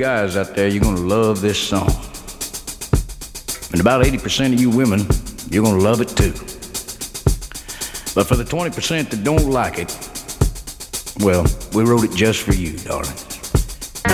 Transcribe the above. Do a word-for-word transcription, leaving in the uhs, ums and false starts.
guys out there, you're gonna love this song. And about eighty percent of you women, you're gonna love it too. But for the twenty percent that don't like it, well, we wrote it just for you, darling.